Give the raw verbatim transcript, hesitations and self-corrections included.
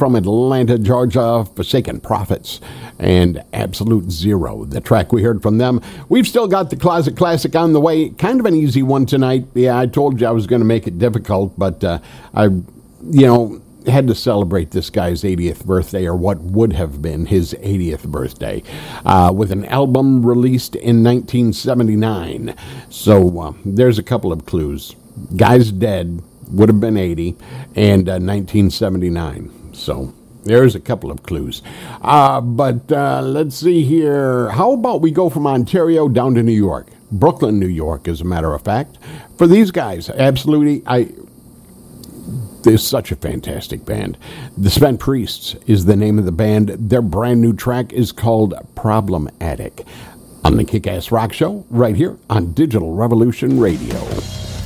from Atlanta, Georgia, Forsaken Prophets and Absolute Zero, the track we heard from them. We've still got the Closet Classic on the way. Kind of an easy one tonight. Yeah, I told you I was going to make it difficult, but uh, I, you know, had to celebrate this guy's eightieth birthday, or what would have been his eightieth birthday, uh, with an album released in nineteen seventy-nine. So uh, there's a couple of clues. Guy's dead, would have been eighty, and uh, nineteen seventy-nine. So there's a couple of clues. Uh, but uh, let's see here. How about we go from Ontario down to New York? Brooklyn, New York, as a matter of fact. For these guys, absolutely, I... They're such a fantastic band. The Spent Priests is the name of the band. Their brand new track is called Problem Attic on the Kick-Ass Rock Show right here on Digital Revolution Radio.